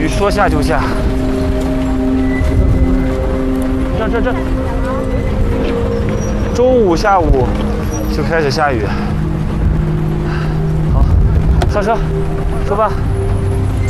雨说下就下。这，中午、下午就开始下雨。好，上车，出发。